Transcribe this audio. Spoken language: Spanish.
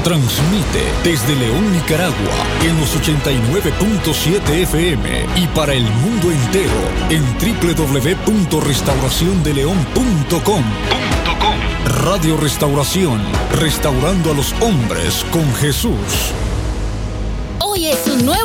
Transmite desde León, Nicaragua, en los 89.7 FM y para el mundo entero en www.restauraciondeleon.com. Radio Restauración, restaurando a los hombres con Jesús. Hoy es un nuevo